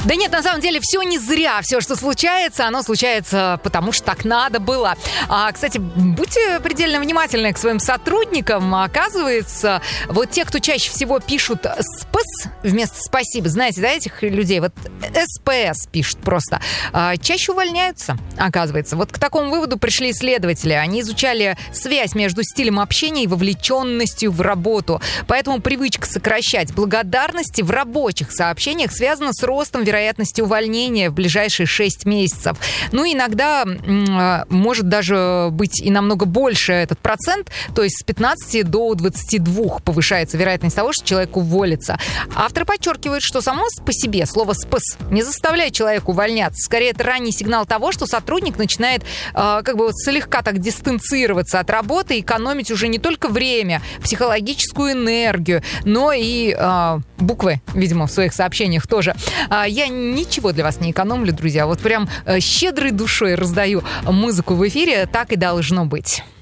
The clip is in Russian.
Да нет, на самом деле все не зря. Все, что случается, оно случается, потому что так надо было. Кстати, будьте предельно внимательны к своим сотрудникам. Оказывается, вот те, кто чаще всего пишут «спас» вместо «спасибо», знаете, да, этих людей, вот «СПС» пишут просто, чаще увольняются, оказывается. Вот к такому выводу пришли исследователи. Они изучали связь между стилем общения и вовлеченностью в работу. Поэтому привычка сокращать благодарности в рабочих сообщениях связана с ростом вероятности увольнения в ближайшие 6 месяцев. Ну, иногда может даже быть и намного больше этот процент, то есть с 15 до 22 повышается вероятность того, что человек уволится. Авторы подчеркивают, что само по себе слово «спас» не заставляет человека увольняться. Скорее, это ранний сигнал того, что сотрудник начинает как бы вот слегка так дистанцироваться от работы и экономить уже не только время, психологическую энергию, но и буквы, видимо, в своих сообщениях тоже. Я ничего для вас не экономлю, друзья. Вот прям щедрой душой раздаю музыку в эфире. Так и должно быть.